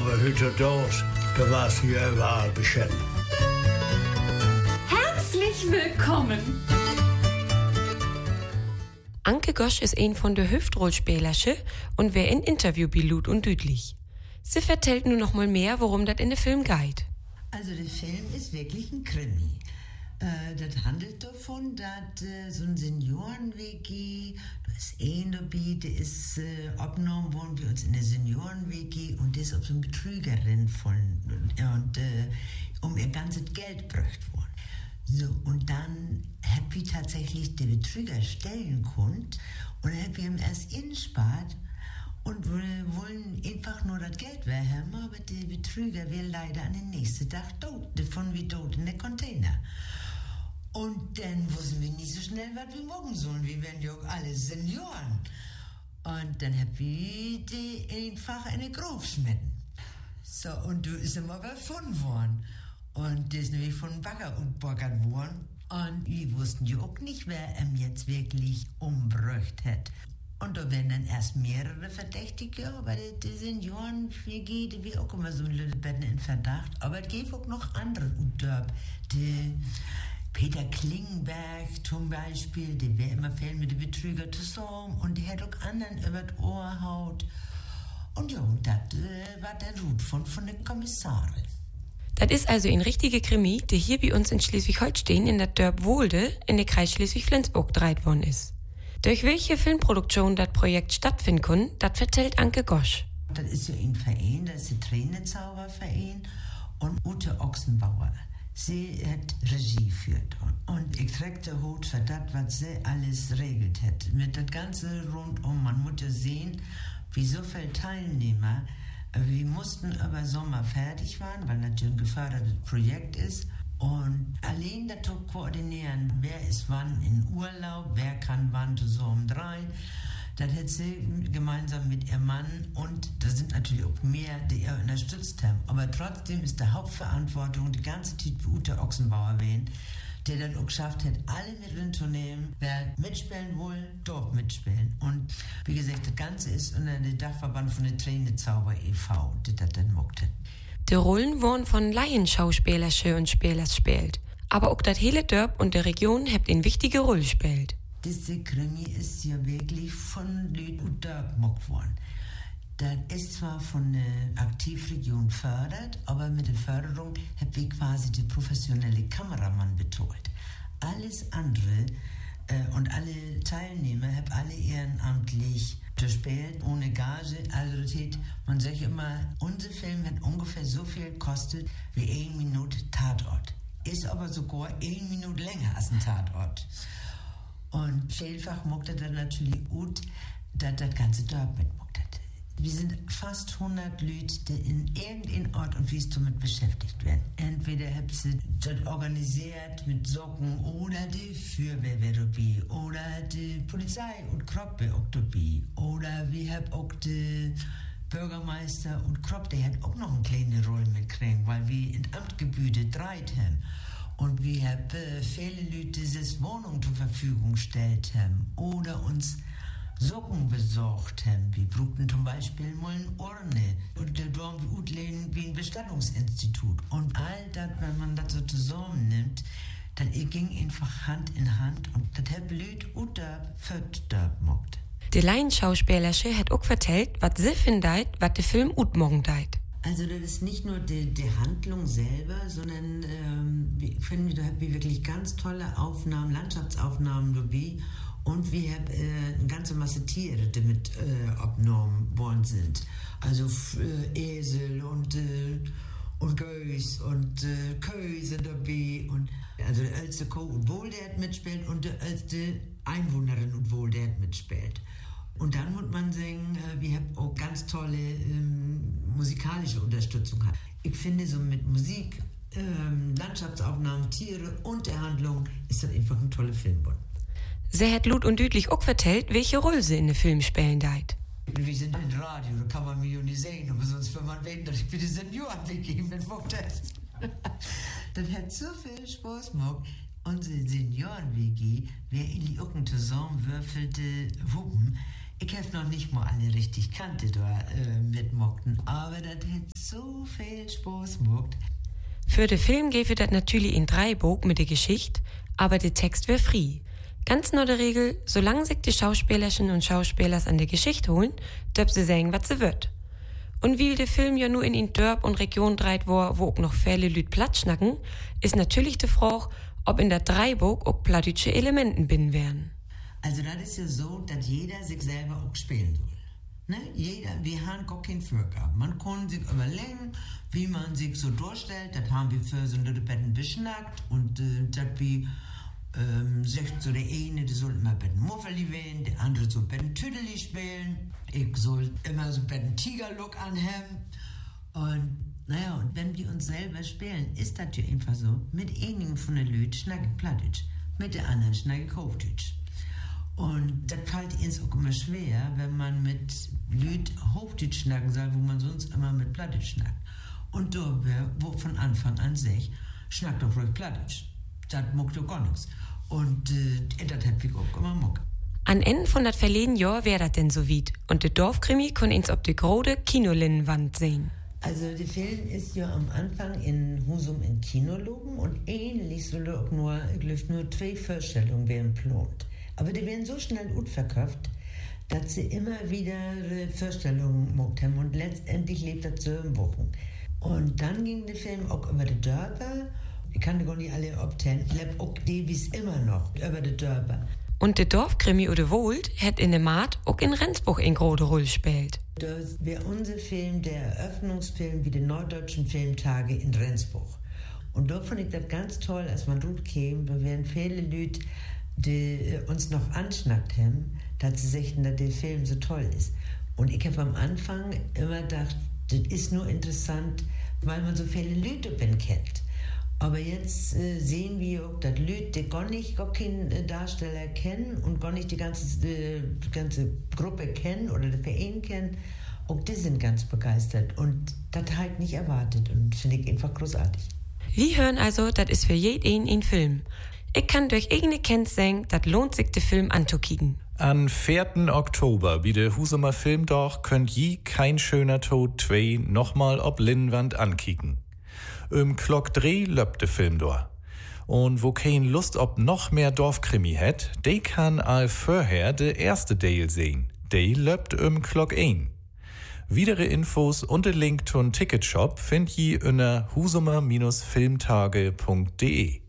Aber heute das, da warst du ja überall beschämt. Herzlich willkommen! Anke Gosch ist ein von der Hüftrollspielerche und wer in Interview bei Lut und Düdlich. Sie vertellt nur noch mal mehr, worum das in der Film geht. Also der Film ist wirklich ein Krimi. Das handelt davon, dass so ein Senioren-WG, da ist ein dabei, der ist abgenommen worden bei uns in der Senioren-WG und der ist auf so eine Betrügerin um ihr ganzes Geld gebracht worden. So, und dann hat wir tatsächlich den Betrüger stellen können und dann hat wir ihm erst inspart und wir wollen einfach nur das Geld haben, aber der Betrüger wäre leider an den nächsten Tag tot, davon wie tot in der Container. Und dann wussten wir nicht so schnell, was wir morgen sollen. Wir werden ja auch alle Senioren. Und dann haben wir die einfach in den Gruf schmetten. So, und du ist immer gefunden worden. Und der ist nämlich von Bagger und Baggert worden. Und wir wussten ja auch nicht, wer ihn jetzt wirklich umgebracht hat. Und da werden dann erst mehrere Verdächtige, aber die Senioren-WG, die wir auch immer so in Verdacht. Aber es gibt auch noch andere. Die Peter Klingenberg zum Beispiel, der wäre immer viel mit den Betrüger zusammen und der hat auch anderen über das Ohr haut. Und ja, das war der Rutfund von der Kommissarin. Das ist also ein richtiger Krimi, der hier bei uns in Schleswig-Holstein in der Dörp Wohlde in der Kreis Schleswig-Flensburg gedreht worden ist. Durch welche Filmproduktion das Projekt stattfinden kann, das vertellt Anke Gosch. Das ist ja ein Verein, das ist der Tränenzauberverein und Ute Ochsenbauer. Sie hat Regie geführt und ich trage den Hut für das, was sie alles regelt hat. Mit das Ganze rundum, man muss ja sehen, wie so viele Teilnehmer, wir mussten über Sommer fertig waren, weil das ein gefördertes Projekt ist. Und allein das zu koordinieren, wer ist wann in Urlaub, wer kann wann zusammen rein, das hat sie gemeinsam mit ihrem Mann und da sind natürlich auch mehr, die ihr unterstützt haben. Aber trotzdem ist die Hauptverantwortung die ganze Zeit für Ute Ochsenbauer wen, der dann auch geschafft hat, alle mit reinzunehmen. Wer mitspielen will, darf mitspielen. Und wie gesagt, das Ganze ist unter dem Dachverband von der Tränenzauber e.V., die das dann mockt hat. Die Rollen wurden von Laienschauspielerche und Spielers spielt. Aber auch das hele Dörp und der Region habt eine wichtige Rolle gespielt. Diese Krimi ist ja wirklich von Lüd und Dörp gemockt worden. Das ist zwar von der Aktivregion fördert, aber mit der Förderung hat wir quasi die professionelle Kameramann betreut. Alles andere und alle Teilnehmer haben alle ehrenamtlich gespielt, ohne Gage. Also das heißt, man sagt immer, unser Film hat ungefähr so viel gekostet wie 1 Minute Tatort. Ist aber sogar 1 Minute länger als ein Tatort. Und vielfach mockt er dann natürlich gut, dass das ganze Dorf mitmockt hat. Wir sind fast 100 Leute, die in irgendeinem Ort und Wies damit beschäftigt werden. Entweder haben sie das organisiert mit Socken oder die Feuerwehr wäre dabei oder die Polizei und Kropp wäre auch dabei. Oder wir haben auch die Bürgermeister und Kropp, der hat auch noch eine kleine Rolle mitkriegen, weil wir in Amtgebüde dreit haben. Und wir haben viele Leute diese Wohnung zur Verfügung gestellt haben oder uns Socken besorgt haben. Wir brauchten zum Beispiel mal eine Urne und da waren wir Utlehnen wie ein Bestattungsinstitut. Und all das, wenn man das so zusammennimmt, dann ging einfach Hand in Hand und das hat Leute oder Fötter mockt. Die Laienschauspielerche hat auch vertellt, was sie findet, was der Film utmorgen deit. Also das ist nicht nur die Handlung selber, sondern ich finde, da haben wir wirklich ganz tolle Aufnahmen, Landschaftsaufnahmen dabei. Und wir haben eine ganze Masse Tiere, die mit abgenommen worden sind. Also Esel und Gäus und Kühe sind dabei. Und, also der älteste Kuh und Wohl, der hat mitspielt und der älteste Einwohnerin und Wohl, der hat mitspielt. Und dann muss man sagen, wir haben auch ganz tolle musikalische Unterstützung. Ich finde, so mit Musik, Landschaftsaufnahmen, Tiere und der Handlung ist das einfach ein toller Film geworden. Sie hat Lut und Düdlich auch vertellt, welche Rolle sie in den Film spielen deit. Wir sind in Radio, da kann man mich ja nicht sehen, aber sonst wenn man wetten, dass ich bitte Senioren-WG mit das hat so viel Spaß gemacht. Unsere Senioren-WG, wer in die Ucken zusammenwürfelte Wuppen, Ich habe noch nicht mal alle richtig kannte da mitmockten, aber das hat so viel Spaß gemacht. Für den Film gäbe das natürlich in 3 Buch mit der Geschichte, aber der Text wäre frei. Ganz nur der Regel, solange sich die Schauspielerinnen und Schauspieler an der Geschichte holen, dürfen sie sagen, was sie wird. Und weil der Film ja nur in den Dörp und Region dreht war, wo auch noch viele Leute Platz schnacken, ist natürlich die Frage, ob in der 3 Buch auch plattdeutsche Elementen binnen wären. Also das ist ja so, dass jeder sich selber auch spielen soll. Ne? Wir haben gar keinen Vorgaben. Man kann sich überlegen, wie man sich so durchstellt. Das haben wir für so ein bisschen beschnackt und das wie sagt so der eine, der soll immer ein bisschen Muffeli wählen, der andere soll ein bisschen Tüdeli spielen. Ich soll immer so ein bisschen Tigerlook anhaben. Und naja, und wenn wir uns selber spielen, ist das ja einfach so. Mit einigen von den Leuten schnacke ich Plattdeutsch, mit den anderen schnacke ich Hochdeutsch. Und das fällt uns auch immer schwer, wenn man mit Leuten Hochdeutsch schnacken soll, wo man sonst immer mit Plattdeutsch schnackt. Und da wo von Anfang an sagt, schnackt doch ruhig Plattdeutsch. Das mag doch gar nichts. Und das hat ich auch immer mag. An Ende von das verleden Jahr wäre das denn so weit. Und der Dorfkrimi kann ins auf die große Kinoleinwand sehen. Also der Film ist ja am Anfang in Husum in Kino loben und ähnlich soll auch nur 2 Vorstellungen werden geplant. Aber die werden so schnell gut verkauft, dass sie immer wieder Vorstellungen gemacht haben und letztendlich lebt das so in Wochen. Und dann ging der Film auch über die Dörfer. Ich kann die gar nicht alle abtellen. Ich glaube auch die wie es immer noch über die Dörfer. Und der Dorfkrimi oder Wohlt hat in der Maat auch in Rendsburg eine große Rolle gespielt. Das wäre unser Film, der Eröffnungsfilm wie die Norddeutschen Filmtage in Rendsburg. Und da fand ich das ganz toll, als man dort kam, da wären viele Leute, die uns noch anschnackt haben, dass sie sagten, dass der Film so toll ist. Und ich habe am Anfang immer gedacht, das ist nur interessant, weil man so viele Leute kennt. Aber jetzt sehen wir auch, dass Leute, die gar keinen Darsteller kennen und gar nicht die ganze Gruppe kennen oder den Verein kennen, auch die sind ganz begeistert und das halt nicht erwartet und finde ich einfach großartig. Wir hören also, das ist für jeden ein Film. Ich kann durch irgendeine Kenntnis sagen, das lohnt sich, den Film anzukicken. Am 4. Oktober, wie der Husumer Filmdach, könnt je kein schöner Tod 2 nochmal ob Leinwand ankicken. Klock 3 löbt der Film da. Und wo kein Lust ob noch mehr Dorfkrimi hat, der kann all vorher der erste Teil sehen. Der löbt Klock 1. Weitere Infos und den Link zum Ticketshop findet ihr unter husumer-filmtage.de.